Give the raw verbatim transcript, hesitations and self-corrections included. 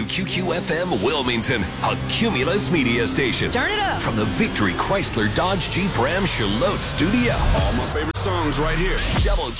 Q Q F M Wilmington, a Cumulus media station. Turn it up. From the Victory Chrysler Dodge Jeep Ram Charlotte studio. All my favorite songs right here. Double